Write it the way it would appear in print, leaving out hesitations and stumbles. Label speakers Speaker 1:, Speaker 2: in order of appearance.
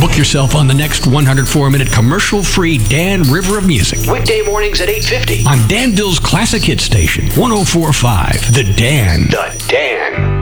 Speaker 1: Book yourself on the next 104-minute commercial-free Dan River of Music. Weekday mornings at 8:50 on Danville's Classic Hit Station, 104.5 The Dan. The Dan.